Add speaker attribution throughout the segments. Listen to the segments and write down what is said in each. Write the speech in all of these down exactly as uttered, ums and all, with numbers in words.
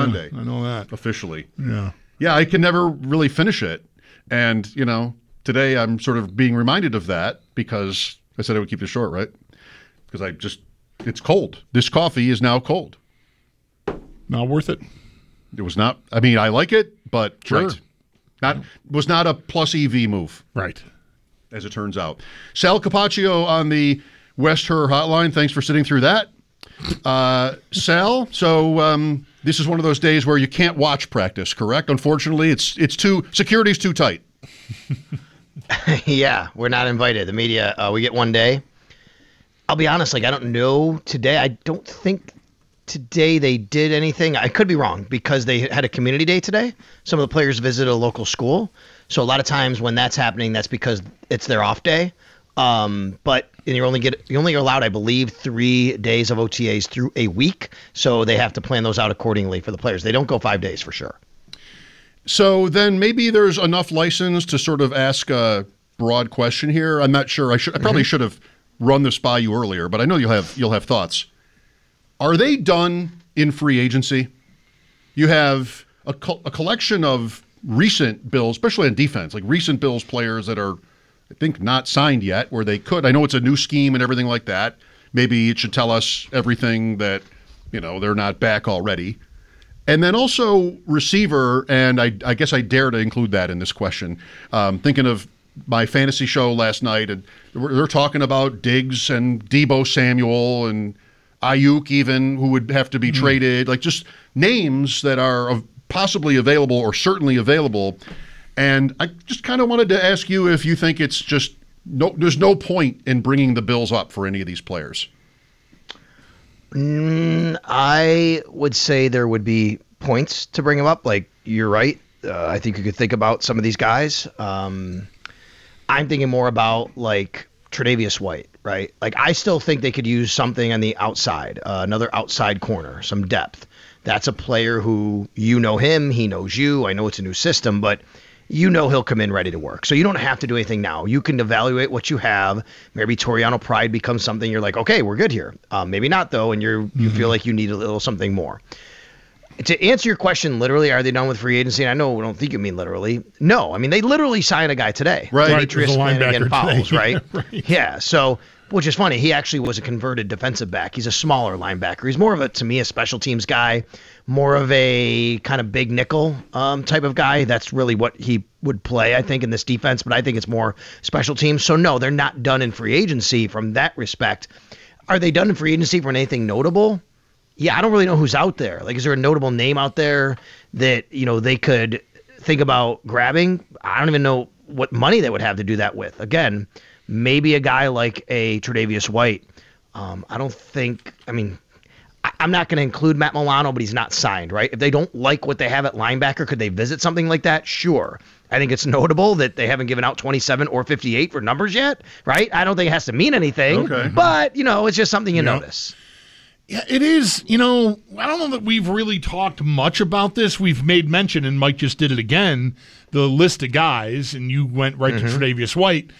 Speaker 1: Grande.
Speaker 2: Yeah, I know that.
Speaker 1: Officially.
Speaker 2: Yeah.
Speaker 1: Yeah, I can never really finish it. And, you know, today I'm sort of being reminded of that because I said I would keep this short, right? Because I just, it's cold. This coffee is now cold.
Speaker 2: Not worth it.
Speaker 1: It was not, I mean, I like it, but
Speaker 2: Sure.
Speaker 1: right. Not, was not a plus E V move.
Speaker 2: Right.
Speaker 1: As it turns out. Sal Capaccio on the West Her hotline. Thanks for sitting through that. Uh, Sal, so um, this is one of those days where you can't watch practice, correct? Unfortunately, it's it's too security's too tight.
Speaker 3: Yeah, we're not invited. The media, uh, we get one day. I'll be honest, like I don't know today. I don't think today they did anything. I could be wrong because they had a community day today. Some of the players visited a local school. So a lot of times when that's happening, that's because it's their off day. Um, but and you only get you only are allowed, I believe, three days of O T As through a week. So they have to plan those out accordingly for the players. They don't go five days for sure.
Speaker 1: So then maybe there's enough license to sort of ask a broad question here. I'm not sure. I should I probably mm-hmm. should have run this by you earlier, but I know you'll have you'll have thoughts. Are they done in free agency? You have a, co- a collection of recent Bills, especially on defense, like recent Bills players that are, I think, not signed yet, where they could. I know it's a new scheme and everything like that. Maybe it should tell us everything that, you know, they're not back already. And then also receiver, and I, I guess I dare to include that in this question. Um, thinking of my fantasy show last night, and they're talking about Diggs and Deebo Samuel and Ayuk even, who would have to be mm-hmm. traded, like just names that are possibly available or certainly available. And I just kind of wanted to ask you if you think it's just no, there's no point in bringing the Bills up for any of these players.
Speaker 3: Mm, I would say there would be points to bring them up. Like, you're right. Uh, I think you could think about some of these guys. Um, I'm thinking more about like Tre'Davious White, right? Like, I still think they could use something on the outside, uh, another outside corner, some depth. That's a player who, you know him, he knows you. I know it's a new system, but you know he'll come in ready to work. So you don't have to do anything now. You can evaluate what you have. Maybe Toriano Pride becomes something you're like, okay, we're good here. Um, maybe not, though, and you're you mm-hmm. feel like you need a little something more. To answer your question, literally, are they done with free agency? And I know I don't think you mean literally. No, I mean, they literally signed a guy today.
Speaker 1: Right.
Speaker 3: Demetrius Flanagan Fowles, right?
Speaker 2: right?
Speaker 3: Yeah, so, which is funny. He actually was a converted defensive back. He's a smaller linebacker. He's more of a, to me, a special teams guy, more of a kind of big nickel um, type of guy. That's really what he would play, I think, in this defense, but I think it's more special teams. So, no, they're not done in free agency from that respect. Are they done in free agency for anything notable? Yeah, I don't really know who's out there. Like, is there a notable name out there that, you know, they could think about grabbing? I don't even know what money they would have to do that with. Again, maybe a guy like a Tre'Davious White. Um, I don't think, I mean, I, I'm not going to include Matt Milano, but he's not signed, right? If they don't like what they have at linebacker, could they visit something like that? Sure. I think it's notable that they haven't given out twenty-seven or fifty-eight for numbers yet, right? I don't think it has to mean anything,
Speaker 1: okay.
Speaker 3: but, you know, it's just something you
Speaker 2: yeah.
Speaker 3: notice.
Speaker 2: Yeah, it is. You know, I don't know that we've really talked much about this. We've made mention, and Mike just did it again, the list of guys, and you went right mm-hmm. to Tre'Davious White.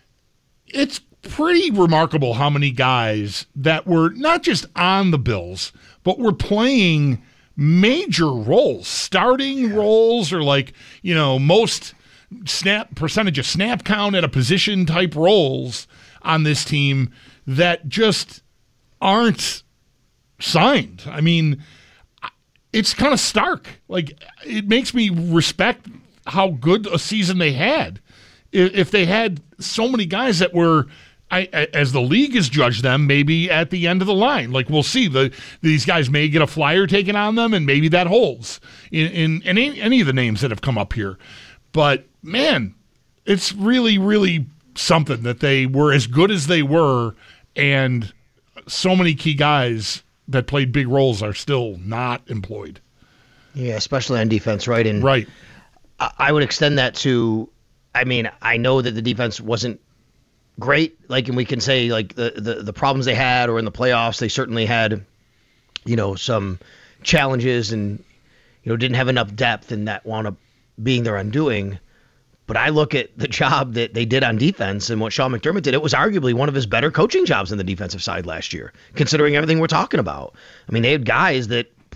Speaker 2: It's pretty remarkable how many guys that were not just on the Bills, but were playing major roles, starting yeah. roles, or like, you know, most snap percentage of snap count at a position type roles on this team that just aren't signed. I mean, it's kind of stark. Like, it makes me respect how good a season they had. If they had so many guys that were, I, as the league has judged them, maybe at the end of the line. Like, we'll see. The these guys may get a flyer taken on them, and maybe that holds in, in, in any, any of the names that have come up here. But, man, it's really, really something that they were as good as they were, and so many key guys that played big roles are still not employed.
Speaker 3: Yeah, especially on defense, right? And
Speaker 2: right.
Speaker 3: I would extend that to, I mean, I know that the defense wasn't great. Like, and we can say, like, the, the, the problems they had, or in the playoffs, they certainly had, you know, some challenges and, you know, didn't have enough depth, and that wound up being their undoing. But I look at the job that they did on defense and what Sean McDermott did. It was arguably one of his better coaching jobs on the defensive side last year, considering everything we're talking about. I mean, they had guys that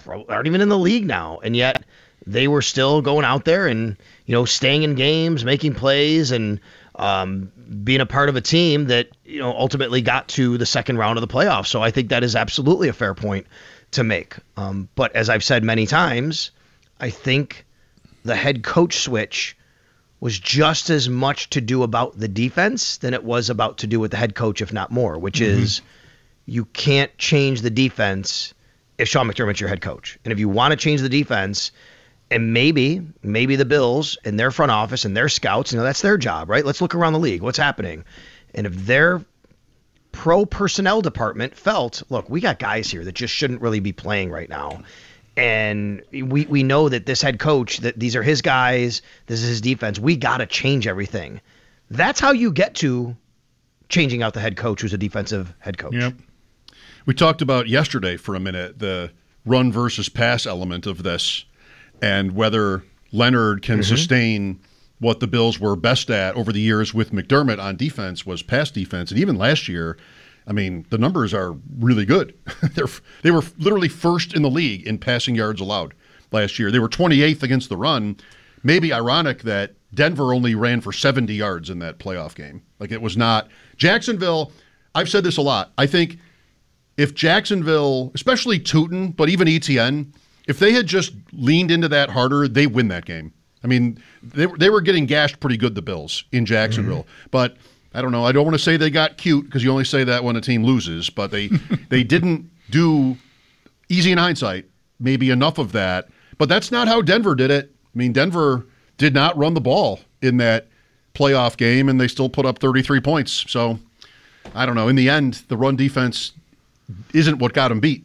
Speaker 3: pro- aren't even in the league now, and yet they were still going out there and, you know, staying in games, making plays, and um, being a part of a team that, you know, ultimately got to the second round of the playoffs. So I think that is absolutely a fair point to make. Um, but as I've said many times, I think the head coach switch was just as much to do about the defense than it was about to do with the head coach, if not more, which mm-hmm. is you can't change the defense if Sean McDermott's your head coach. And if you want to change the defense, and maybe, maybe the Bills and their front office and their scouts, you know, that's their job, right? Let's look around the league. What's happening? And if their pro personnel department felt, look, we got guys here that just shouldn't really be playing right now. And we, we know that this head coach, that these are his guys, this is his defense. We got to change everything. That's how you get to changing out the head coach who's a defensive head coach.
Speaker 1: Yep. We talked about yesterday for a minute the run versus pass element of this and whether Leonard can mm-hmm. sustain what the Bills were best at over the years with McDermott on defense was pass defense. And even last year, I mean, the numbers are really good. They're, they were literally first in the league in passing yards allowed last year. They were twenty-eighth against the run. Maybe ironic that Denver only ran for seventy yards in that playoff game. Like it was not – Jacksonville, I've said this a lot. I think if Jacksonville, especially Tootin, but even Etienne, if they had just leaned into that harder, they win that game. I mean, they, they were getting gashed pretty good, the Bills, in Jacksonville. Mm-hmm. But – I don't know. I don't want to say they got cute because you only say that when a team loses, but they they didn't do, easy in hindsight, maybe enough of that. But that's not how Denver did it. I mean, Denver did not run the ball in that playoff game, and they still put up thirty-three points. So, I don't know. In the end, the run defense isn't what got them beat.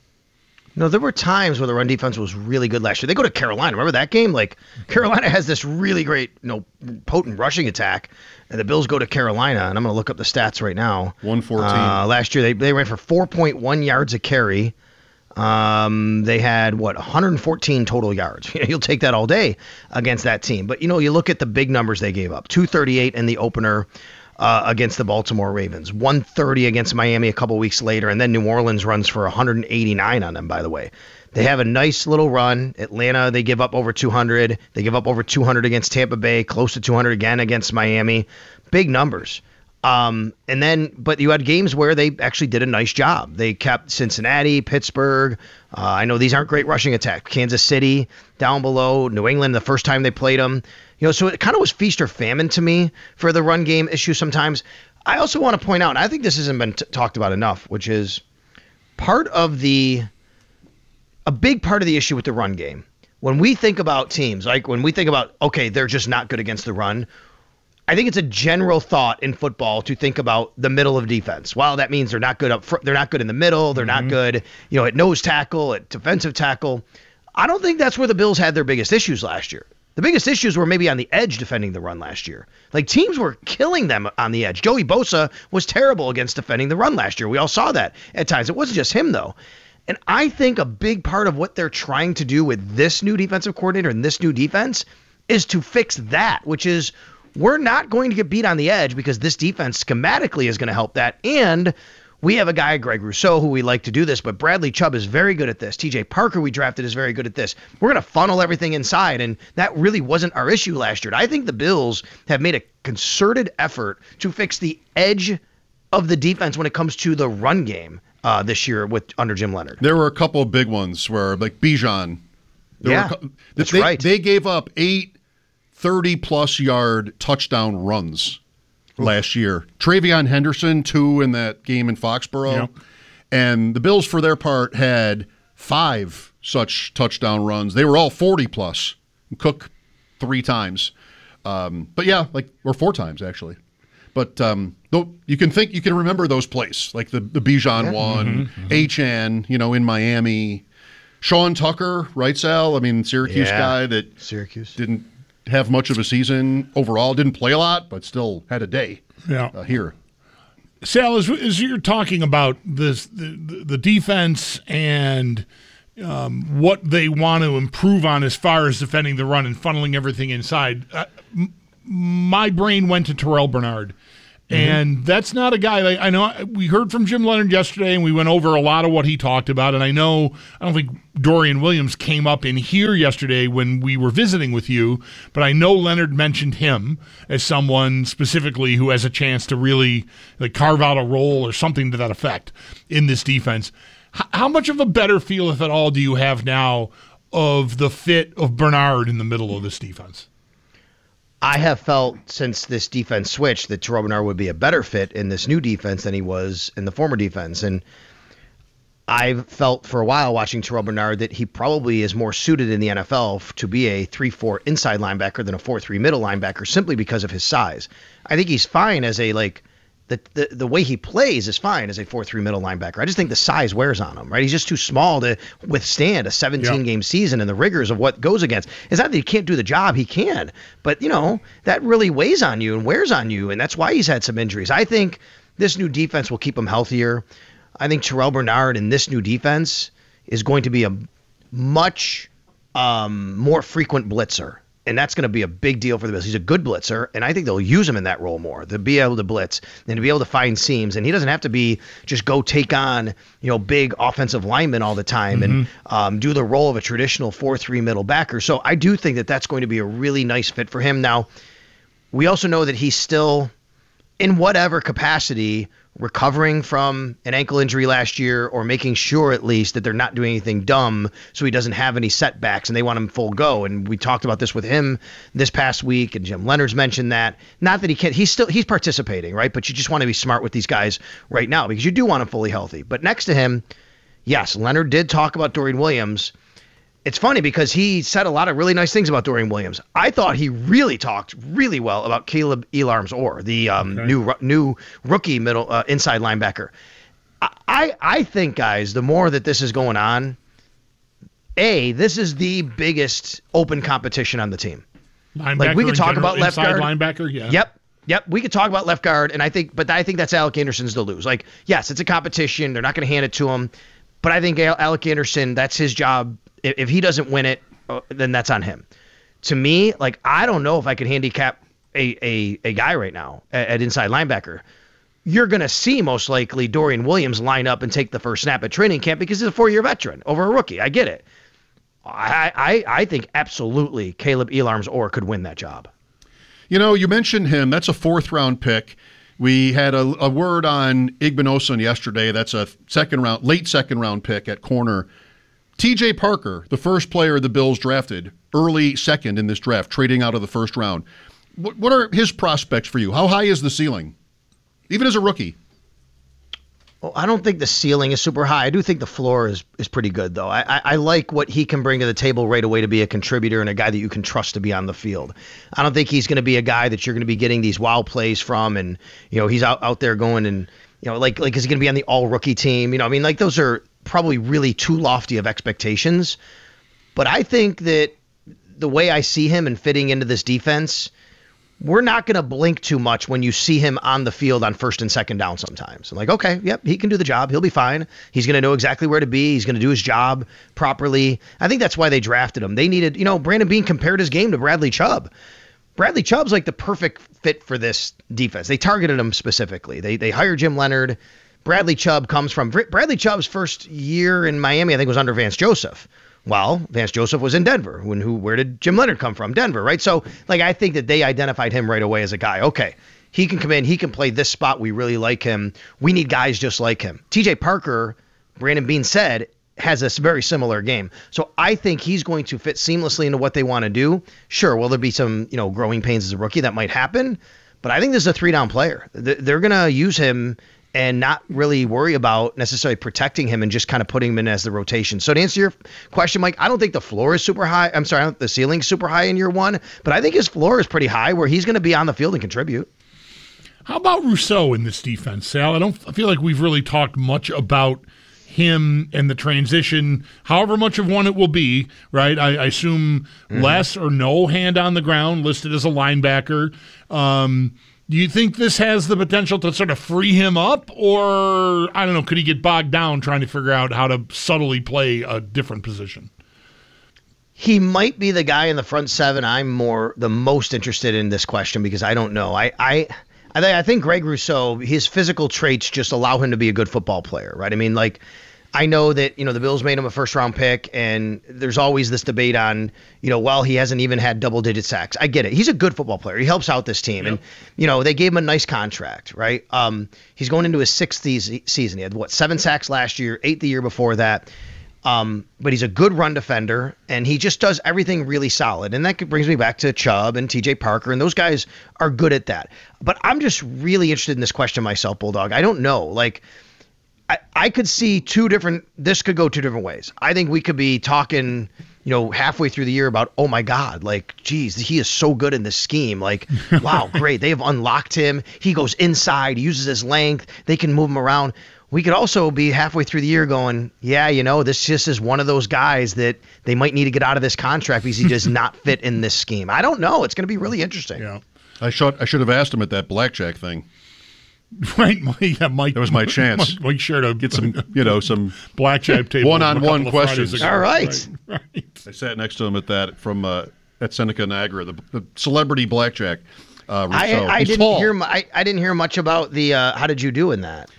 Speaker 3: No, there were times where the run defense was really good last year. They go to Carolina. Remember that game? Like, Carolina has this really great, you know, potent rushing attack, and the Bills go to Carolina, and I'm going to look up the stats right now.
Speaker 1: one fourteen.
Speaker 3: Uh, last year, they, they ran for four point one yards a carry. Um, they had, what, one hundred fourteen total yards. You'll take that all day against that team. But, you know, you look at the big numbers they gave up. two thirty-eight in the opener. Uh, against the Baltimore Ravens, one thirty against Miami a couple weeks later, and then New Orleans runs for one hundred eighty-nine on them, by the way. They have a nice little run. Atlanta, they give up over two hundred. They give up over two hundred against Tampa Bay, close to two hundred again against Miami. Big numbers. Um, and then, but you had games where they actually did a nice job. They kept Cincinnati, Pittsburgh. Uh, I know these aren't great rushing attacks. Kansas City down below, New England the first time they played them. You know, so it kind of was feast or famine to me for the run game issue sometimes. I also want to point out, and I think this hasn't been t- talked about enough, which is part of the, a big part of the issue with the run game. When we think about teams, like when we think about, okay, they're just not good against the run, I think it's a general thought in football to think about the middle of defense. Well, that means they're not good up front, they're not good in the middle, they're mm-hmm. not good, you know, at nose tackle, at defensive tackle. I don't think that's where the Bills had their biggest issues last year. The biggest issues were maybe on the edge defending the run last year. Like, teams were killing them on the edge. Joey Bosa was terrible against defending the run last year. We all saw that at times. It wasn't just him, though. And I think a big part of what they're trying to do with this new defensive coordinator and this new defense is to fix that, which is we're not going to get beat on the edge because this defense schematically is going to help that. And we have a guy, Greg Rousseau, who we like to do this, but Bradley Chubb is very good at this. T J Parker, we drafted, is very good at this. We're going to funnel everything inside, and that really wasn't our issue last year. I think the Bills have made a concerted effort to fix the edge of the defense when it comes to the run game uh, this year with under Jim Leonard.
Speaker 1: There were a couple of big ones where, like Bijan. There
Speaker 3: yeah,
Speaker 1: were,
Speaker 3: that's
Speaker 1: they,
Speaker 3: right.
Speaker 1: They gave up eight thirty-plus yard touchdown runs last year. Travion Henderson, two in that game in Foxborough. Yep. And the Bills, for their part, had five such touchdown runs. They were all forty-plus. Cook three times. Um, but, yeah, like or four times, actually. But um, though you can think, you can remember those plays, like the, the Bijan yeah. one, mm-hmm, mm-hmm. Achane, you know, in Miami. Sean Tucker, right, Sal? I mean, Syracuse
Speaker 3: yeah.
Speaker 1: guy that
Speaker 3: Syracuse
Speaker 1: didn't have much of a season overall, didn't play a lot, but still had a day
Speaker 2: yeah.
Speaker 1: uh, here.
Speaker 2: Sal, as, as you're talking about this, the, the defense and um, what they want to improve on as far as defending the run and funneling everything inside, uh, m- my brain went to Terrell Bernard. And that's not a guy, like, I know we heard from Jim Leonard yesterday and we went over a lot of what he talked about. And I know, I don't think Dorian Williams came up in here yesterday when we were visiting with you, but I know Leonard mentioned him as someone specifically who has a chance to really like carve out a role or something to that effect in this defense. H- how much of a better feel, if at all, do you have now of the fit of Bernard in the middle of this defense?
Speaker 3: I have felt since this defense switched that Terrell Bernard would be a better fit in this new defense than he was in the former defense. And I've felt for a while watching Terrell Bernard that he probably is more suited in the N F L to be a three four inside linebacker than a four three middle linebacker simply because of his size. I think he's fine as a like the, the the way he plays is fine as a four three middle linebacker. I just think the size wears on him, right? He's just too small to withstand a seventeen-game season and the rigors of what goes against. It's not that he can't do the job. He can. But, you know, that really weighs on you and wears on you, and that's why he's had some injuries. I think this new defense will keep him healthier. I think Terrell Bernard in this new defense is going to be a much um, more frequent blitzer. And that's going to be a big deal for the Bills. He's a good blitzer, and I think they'll use him in that role more, to be able to blitz and to be able to find seams. And he doesn't have to be just go take on, you know, big offensive linemen all the time mm-hmm. and um, do the role of a traditional four three middle backer. So I do think that that's going to be a really nice fit for him. Now, we also know that he's still, in whatever capacity, recovering from an ankle injury last year or making sure at least that they're not doing anything dumb so he doesn't have any setbacks and they want him full go. And we talked about this with him this past week, and Jim Leonard's mentioned that. Not that he can't, he's still, he's participating, right? But you just want to be smart with these guys right now because you do want him fully healthy. But next to him, yes, Leonard did talk about Dorian Williams. It's funny because he said a lot of really nice things about Dorian Williams. I thought he really talked really well about Caleb Elarms-Orr, the um, okay. new new rookie middle uh, inside linebacker. I I think, guys, the more that this is going on, A, this is the biggest open competition on the team.
Speaker 2: Linebacker
Speaker 3: like we could talk
Speaker 2: general,
Speaker 3: about left guard.
Speaker 2: Linebacker, yeah.
Speaker 3: Yep. Yep, we could talk about left guard, and I think, but I think that's Alec Anderson's to lose. Like, yes, it's a competition. They're not going to hand it to him, but I think Alec Anderson, that's his job. If he doesn't win it, then that's on him. To me, like, I don't know if I could handicap a a, a guy right now at, at inside linebacker. You're going to see most likely Dorian Williams line up and take the first snap at training camp because he's a four-year veteran over a rookie. I get it. I I, I think absolutely Caleb Elarms-Orr could win that job.
Speaker 1: You know, you mentioned him. That's a fourth-round pick. We had a, a word on Igbinosun yesterday. That's a second-round, late second-round pick at corner. T J Parker, the first player the Bills drafted, early second in this draft, trading out of the first round. What, what are his prospects for you? How high is the ceiling, even as a rookie?
Speaker 3: Well, I don't think the ceiling is super high. I do think the floor is is pretty good, though. I, I, I like what he can bring to the table right away to be a contributor and a guy that you can trust to be on the field. I don't think he's going to be a guy that you're going to be getting these wow plays from, and you know he's out, out there going and you know like like is he going to be on the all rookie team? You know, I mean, like those are probably really too lofty of expectations. But I think that the way I see him and fitting into this defense, we're not going to blink too much when you see him on the field on first and second down sometimes. I'm like, okay, yep, he can do the job. He'll be fine. He's going to know exactly where to be. He's going to do his job properly. I think that's why they drafted him. They needed, you know, Brandon Beane compared his game to Bradley Chubb. Bradley Chubb's like the perfect fit for this defense. They targeted him specifically. They they hired Jim Leonard. Bradley Chubb comes from Bradley Chubb's first year in Miami, I think, was under Vance Joseph. Well, Vance Joseph was in Denver. When who? Where did Jim Leonard come from? Denver, right? So, like, I think that they identified him right away as a guy. Okay, he can come in. He can play this spot. We really like him. We need guys just like him. T J Parker, Brandon Beane said, has a very similar game. So I think he's going to fit seamlessly into what they want to do. Sure, will there be some, you know, growing pains as a rookie? That might happen. But I think this is a three-down player. They're going to use him and not really worry about necessarily protecting him and just kind of putting him in as the rotation. So to answer your question, Mike, I don't think the floor is super high. I'm sorry, I don't think the ceiling's super high in year one, but I think his floor is pretty high where he's going to be on the field and contribute.
Speaker 2: How about Rousseau in this defense, Sal? I don't I feel like we've really talked much about him and the transition, however much of one it will be, right? I, I assume mm-hmm. less or no hand on the ground, listed as a linebacker. Um, do you think this has the potential to sort of free him up, or, I don't know, could he get bogged down trying to figure out how to subtly play a different position?
Speaker 3: He might be the guy in the front seven I'm more the most interested in this question because I don't know. I I, I, th- I think Greg Rousseau, his physical traits just allow him to be a good football player, right? I mean, like, I know that, you know, the Bills made him a first round pick, and there's always this debate on, you know, well, he hasn't even had double digit sacks. I get it. He's a good football player. He helps out this team. Yep. And, you know, they gave him a nice contract, right? Um, he's going into his sixth season. He had, what, seven sacks last year, eight the year before that. Um, but he's a good run defender, and he just does everything really solid. And that brings me back to Chubb and T J Parker, and those guys are good at that. But I'm just really interested in this question myself, Bulldog. I don't know. Like, I, I could see two different, this could go two different ways. I think we could be talking, you know, halfway through the year about, oh my God, like, geez, he is so good in this scheme. Like, wow, great. They have unlocked him. He goes inside, he uses his length. They can move him around. We could also be halfway through the year going, yeah, you know, this just is one of those guys that they might need to get out of this contract because he does not fit in this scheme. I don't know. It's going to be really interesting.
Speaker 2: Yeah.
Speaker 1: I should, I should have asked him at that blackjack thing.
Speaker 2: Right, yeah, Mike.
Speaker 1: That was my chance.
Speaker 2: Mike, Mike sure to
Speaker 1: get some, you know, some
Speaker 2: blackjack table.
Speaker 1: One-on-one questions.
Speaker 3: All right.
Speaker 2: right, right.
Speaker 1: I sat next to him at that from uh, at Seneca Niagara, the, the celebrity blackjack. Uh,
Speaker 3: I, I didn't tall. hear. I, I didn't hear much about the. Uh, how did you do in that?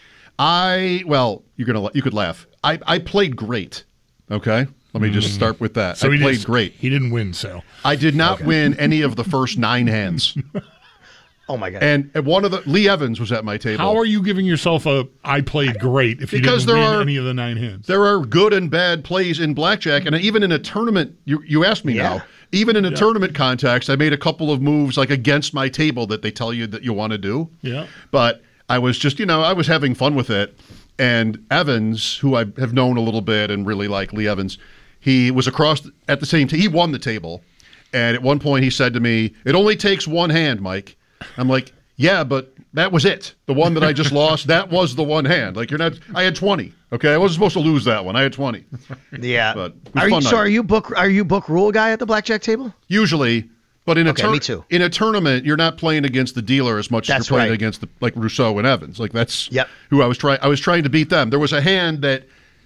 Speaker 1: I well, you're gonna you could laugh. I, I played great. Okay, let me just start with that.
Speaker 2: So
Speaker 1: I
Speaker 2: he
Speaker 1: played
Speaker 2: just,
Speaker 1: great.
Speaker 2: He didn't win, so
Speaker 1: I did not okay. win any of the first nine hands.
Speaker 3: Oh my God!
Speaker 1: And, and one of the Lee Evans was at my table.
Speaker 2: How are you giving yourself a I played great if you
Speaker 1: because
Speaker 2: didn't
Speaker 1: there
Speaker 2: win
Speaker 1: are,
Speaker 2: any of the nine hands?
Speaker 1: There are good and bad plays in blackjack, and even in a tournament. You you asked me
Speaker 3: yeah.
Speaker 1: now. Even in a
Speaker 2: yeah.
Speaker 1: tournament context, I made a couple of moves like against my table that they tell you that you want to do.
Speaker 2: Yeah.
Speaker 1: But I was just, you know, I was having fun with it. And Evans, who I have known a little bit and really like Lee Evans, he was across at the same time. He won the table. And at one point he said to me, "It only takes one hand, Mike." I'm like, yeah, but that was it. The one that I just lost, that was the one hand. Like, you're not, I had twenty. Okay. I wasn't supposed to lose that one. I had twenty.
Speaker 3: Yeah.
Speaker 1: But
Speaker 3: are you, so are you book, are you book rule guy at the blackjack table?
Speaker 1: Usually. But in a
Speaker 3: okay,
Speaker 1: tur-
Speaker 3: me too.
Speaker 1: in a tournament, you're not playing against the dealer as much
Speaker 3: that's
Speaker 1: as you're playing
Speaker 3: right.
Speaker 1: against the, like Rousseau and Evans. Like that's
Speaker 3: yep.
Speaker 1: who I was trying. I was trying to beat them. There was a hand that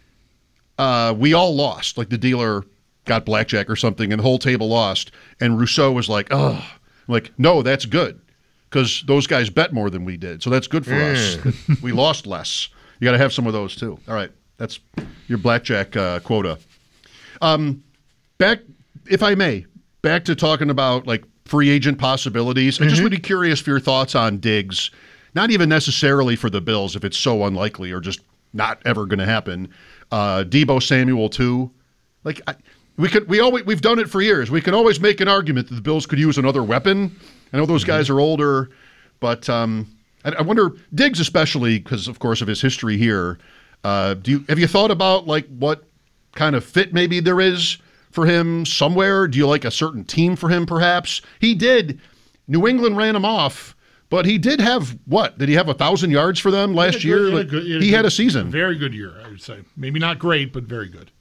Speaker 1: uh, we all lost. Like the dealer got blackjack or something, and the whole table lost. And Rousseau was like, "Oh, like no, that's good because those guys bet more than we did, so that's good for mm. us. We lost less. You got to have some of those too. All right, that's your blackjack uh, quota. Um, back, if I may." Back to talking about like free agent possibilities. Mm-hmm. I just would be curious for your thoughts on Diggs. Not even necessarily for the Bills if it's so unlikely or just not ever going to happen. Uh, Deebo Samuel too. Like I, we could, we always we've done it for years. We can always make an argument that the Bills could use another weapon. I know those mm-hmm. guys are older, but um, I, I wonder Diggs especially because of course of his history here. Uh, do you have you thought about like what kind of fit maybe there is for him somewhere? Do you like a certain team for him, perhaps? He did. New England ran him off, but he did have, what? Did he have one thousand yards for them last
Speaker 2: good,
Speaker 1: year?
Speaker 2: He,
Speaker 1: like,
Speaker 2: had, a good, he, had,
Speaker 1: he
Speaker 2: a,
Speaker 1: had a season.
Speaker 2: Very good year, I would say. Maybe not great, but very good.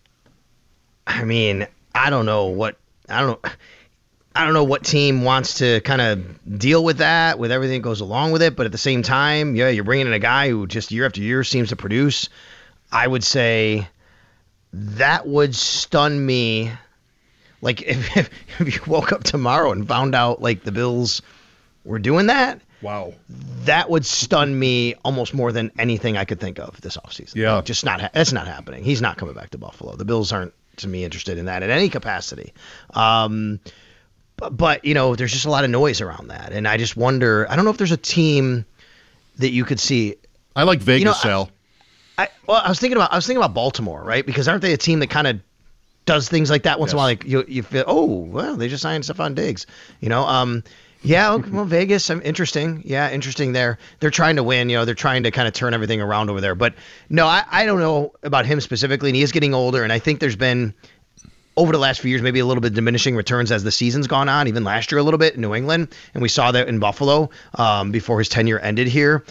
Speaker 3: I mean, I don't know what I don't know. I don't know what team wants to kind of deal with that, with everything that goes along with it. But at the same time, yeah, you're bringing in a guy who just year after year seems to produce. I would say that would stun me. Like if, if, if you woke up tomorrow and found out like the Bills were doing that.
Speaker 1: Wow.
Speaker 3: That would stun me almost more than anything I could think of this offseason.
Speaker 1: Yeah.
Speaker 3: Like, just not, ha- that's not happening. He's not coming back to Buffalo. The Bills aren't, to me, interested in that in any capacity. Um, but, but, you know, there's just a lot of noise around that. And I just wonder, I don't know if there's a team that you could see.
Speaker 1: I like Vegas,
Speaker 3: you know,
Speaker 1: Sal.
Speaker 3: I, well, I was thinking about I was thinking about Baltimore, right? Because aren't they a team that kind of does things like that once yes. in a while? Like you, you feel, oh, well, they just signed Stephon Diggs, you know. Um, yeah, okay, well, Vegas, I'm interesting. Yeah, interesting. There, they're trying to win. You know, they're trying to kind of turn everything around over there. But no, I, I don't know about him specifically, and he is getting older. And I think there's been over the last few years maybe a little bit diminishing returns as the season's gone on. Even last year a little bit in New England, and we saw that in Buffalo um, before his tenure ended here.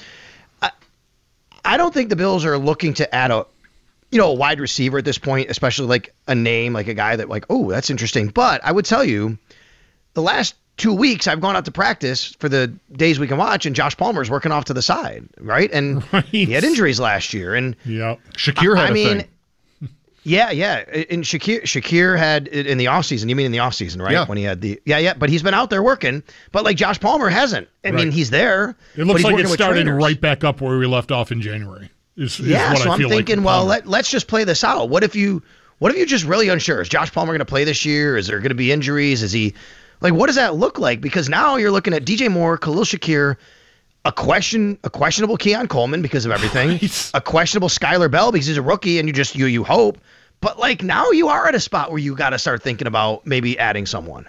Speaker 3: I don't think the Bills are looking to add a, you know, a wide receiver at this point, especially like a name, like a guy that like, oh, that's interesting. But I would tell you, the last two weeks I've gone out to practice for the days we can watch, and Josh Palmer's working off to the side, right? And
Speaker 2: right.
Speaker 3: he had injuries last year, and
Speaker 2: yeah,
Speaker 1: Shakir had
Speaker 3: I
Speaker 1: a
Speaker 3: mean,
Speaker 1: thing.
Speaker 3: Yeah, yeah. And Shakir, Shakir had in the offseason, you mean in the offseason, right?
Speaker 1: Yeah.
Speaker 3: When he had the, yeah, yeah. But he's been out there working. But like Josh Palmer hasn't. I
Speaker 2: Right.
Speaker 3: mean, he's there.
Speaker 2: It looks
Speaker 3: but he's
Speaker 2: like
Speaker 3: working
Speaker 2: it
Speaker 3: with
Speaker 2: started
Speaker 3: trainers.
Speaker 2: right back up where we left off in January. Is, is
Speaker 3: Yeah,
Speaker 2: what
Speaker 3: so
Speaker 2: I
Speaker 3: I'm
Speaker 2: feel
Speaker 3: thinking,
Speaker 2: like
Speaker 3: well,
Speaker 2: Palmer.
Speaker 3: let, let's just play this out. What if you, what if you just really unsure? Is Josh Palmer going to play this year? Is there going to be injuries? Is he, like, what does that look like? Because now you're looking at D J Moore, Khalil Shakir, a question, a questionable Keon Coleman because of everything,
Speaker 2: Right.
Speaker 3: a questionable Skylar Bell because he's a rookie, and you just you you hope. But like now you are at a spot where you got to start thinking about maybe adding someone.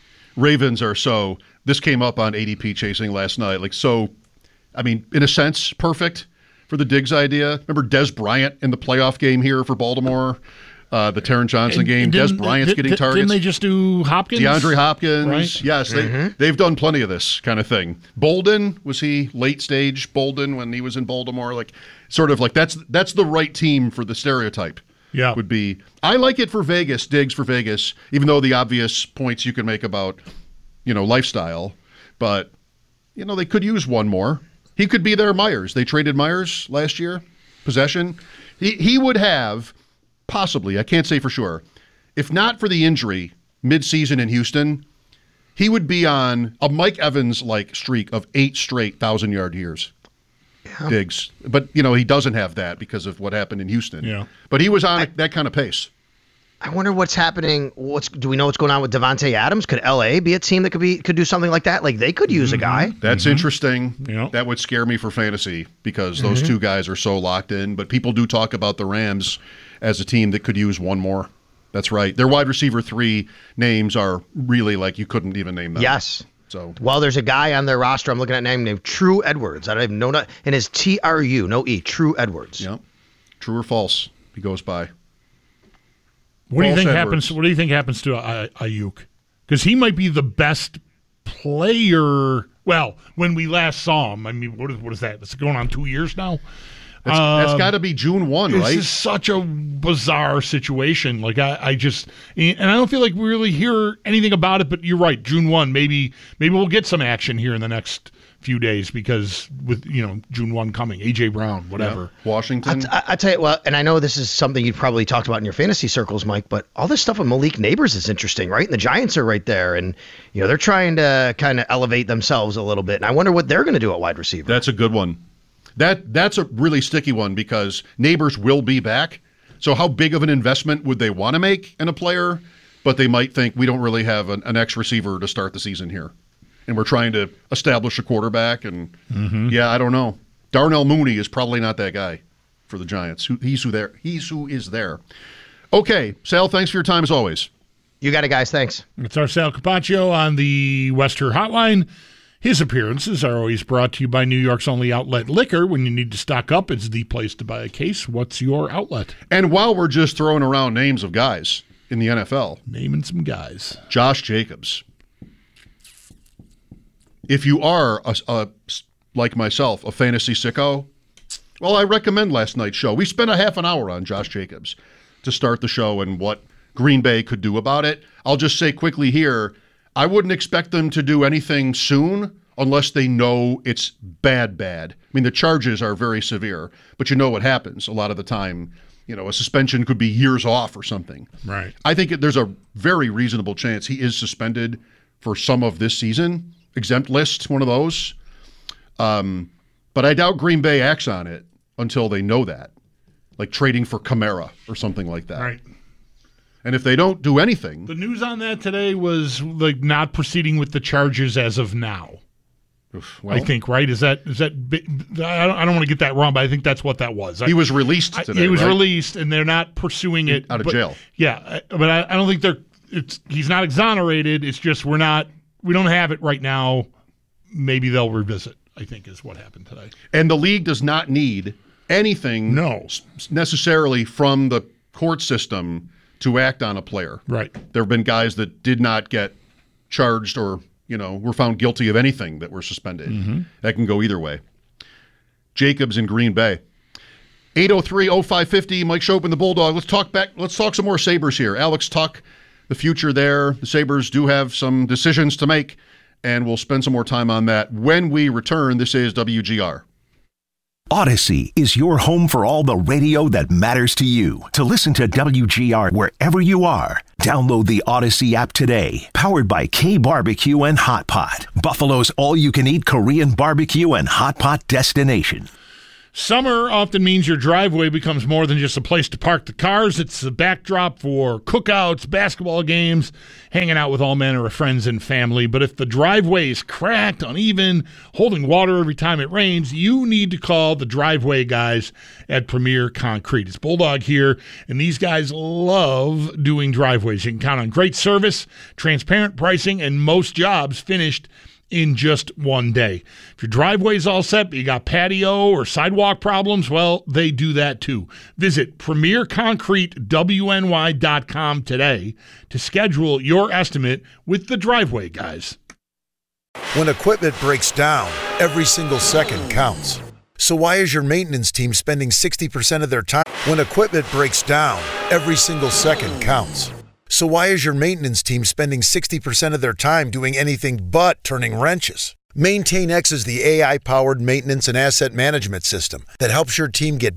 Speaker 1: Ravens are so. This came up on A D P chasing last night. Like so, I mean, in a sense, perfect for the Diggs idea. Remember Des Bryant in the playoff game here for Baltimore, uh, the Taron Johnson
Speaker 2: And-
Speaker 1: game.
Speaker 2: and
Speaker 1: Des
Speaker 2: didn't-
Speaker 1: Bryant's
Speaker 2: did-
Speaker 1: getting
Speaker 2: did-
Speaker 1: targets.
Speaker 2: Didn't they just do Hopkins?
Speaker 1: DeAndre Hopkins,
Speaker 2: Right.
Speaker 1: yes, they, they've done plenty of this kind of thing. Bolden, was he late stage Bolden when he was in Baltimore? Like, sort of like that's that's the right team for the stereotype.
Speaker 2: Yeah.
Speaker 1: Would be. I like it for Vegas, Diggs for Vegas, even though the obvious points you can make about, you know, lifestyle, but you know they could use one more. He could be their Myers. They traded Myers last year, possession. He he would have. Possibly, I can't say for sure. If not for the injury mid-season in Houston, he would be on a Mike Evans-like streak of eight straight thousand-yard years. Diggs. But, you know, he doesn't have that because of what happened in Houston.
Speaker 2: Yeah.
Speaker 1: But he was on that kind of pace.
Speaker 3: I wonder what's happening. What's do we know what's going on with Devontae Adams? Could L A be a team that could be could do something like that? Like they could use a guy.
Speaker 1: That's interesting.
Speaker 2: Yeah.
Speaker 1: That would scare me for fantasy because those two guys are so locked in. But people do talk about the Rams as a team that could use one more. That's right. Their wide receiver three names are really like you couldn't even name them.
Speaker 3: Yes.
Speaker 1: So
Speaker 3: Well, there's a guy on their roster I'm looking at name named True Edwards. I don't even know that. And his T R U, no E, True Edwards.
Speaker 1: yeah. True or false, he goes by.
Speaker 2: What do you
Speaker 1: False
Speaker 2: think
Speaker 1: Edwards.
Speaker 2: happens? What do you think happens to uh, Ayuk? Because he might be the best player. Well, when we last saw him, I mean, what is what is that? It's going on two years now.
Speaker 1: That's, that's got to be June first,
Speaker 2: This
Speaker 1: right?
Speaker 2: is such a bizarre situation. Like I, I just, and I don't feel like we really hear anything about it. But you're right, June first. Maybe, maybe we'll get some action here in the next few days because with you know June first coming, A J Brown, whatever.
Speaker 1: Yeah. Washington.
Speaker 3: I, I tell you, well, and I know this is something you've probably talked about in your fantasy circles, Mike, but all this stuff with Malik Neighbors is interesting, right? And the Giants are right there, and you know they're trying to kind of elevate themselves a little bit, and I wonder what they're going to do at wide receiver.
Speaker 1: That's a good one. That that's a really sticky one because Neighbors will be back. So how big of an investment would they want to make in a player? But they might think we don't really have an, an ex receiver to start the season here, and we're trying to establish a quarterback. And yeah, I don't know. Darnell Mooney is probably not that guy for the Giants. Who, he's who there. He's who is there. Okay, Sal. Thanks for your time as always.
Speaker 3: You got it, guys. Thanks.
Speaker 2: It's our Sal Capaccio on the Wester Hotline. His appearances are always brought to you by New York's only outlet liquor. When you need to stock up, it's the place to buy a case. What's your outlet?
Speaker 1: And while we're just throwing around names of guys in the N F L,
Speaker 2: Naming some guys.
Speaker 1: Josh Jacobs. If you are, a, a, like myself, a fantasy sicko, well, I recommend last night's show. We spent a half an hour on Josh Jacobs to start the show and what Green Bay could do about it. I'll just say quickly here, I wouldn't expect them to do anything soon unless they know it's bad, bad. I mean, the charges are very severe, but you know what happens a lot of the time. You know, a suspension could be years off or something.
Speaker 2: Right.
Speaker 1: I think there's a very reasonable chance he is suspended for some of this season. Exempt list, one of those. Um, but I doubt Green Bay acts on it until they know that, like trading for Kamara or something like that.
Speaker 2: Right.
Speaker 1: And if they don't do anything,
Speaker 2: The news on that today was like not proceeding with the charges as of now.
Speaker 1: oof, well,
Speaker 2: I think, right? Is that is that? bi- I don't, I don't want to get that wrong, but I think that's what that was. I,
Speaker 1: he was released
Speaker 2: I-
Speaker 1: today.
Speaker 2: he was
Speaker 1: right?
Speaker 2: released, and they're not pursuing it
Speaker 1: Out of
Speaker 2: but-
Speaker 1: jail.
Speaker 2: Yeah, I- but I, I don't think they're. It's he's not exonerated. It's just we're not. We don't have it right now. Maybe they'll revisit. I think is what happened today.
Speaker 1: And the league does not need anything
Speaker 2: No.
Speaker 1: s- necessarily from the court system to act on a player.
Speaker 2: Right.
Speaker 1: There have been guys that did not get charged or, you know, were found guilty of anything that were suspended.
Speaker 2: Mm-hmm.
Speaker 1: That can go either way. Jacobs in Green Bay. eight oh three oh five fifty, Mike Chopin, the Bulldog. Let's talk back. Let's talk some more Sabres here. Alex Tuck, the future there. The Sabres do have some decisions to make, and we'll spend some more time on that when we return. This is W G R.
Speaker 4: Odyssey is your home for all the radio that matters to you. To listen to W G R wherever you are, download the Odyssey app today. Powered by K Barbecue and Hot Pot, Buffalo's all-you-can-eat Korean barbecue and hot pot destination.
Speaker 2: Summer often means your driveway becomes more than just a place to park the cars. It's a backdrop for cookouts, basketball games, hanging out with all manner of friends and family. But if the driveway is cracked, uneven, holding water every time it rains, you need to call the driveway guys at Premier Concrete. It's Bulldog here, and these guys love doing driveways. You can count on great service, transparent pricing, and most jobs finished in just one day. If your driveway's all set, but you got patio or sidewalk problems, well, they do that too. Visit premier concrete w n y dot com today to schedule your estimate with the driveway guys.
Speaker 5: When equipment breaks down, every single second counts. So why is your maintenance team spending sixty percent of their time? When equipment breaks down, every single second counts. So why is your maintenance team spending sixty percent of their time doing anything but turning wrenches? MaintainX is the A I-powered maintenance and asset management system that helps your team get